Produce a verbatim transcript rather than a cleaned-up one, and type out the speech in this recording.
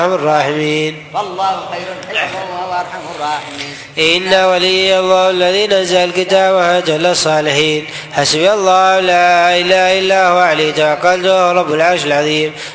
الراحمين. والله خير حفظا وهو أرحم الراحمين. إن ولي الله الذي نزل الكتاب وهدى الصالحين. حسبي الله لا إله إلا هو عليه توكلت وهو رب العرش العظيم.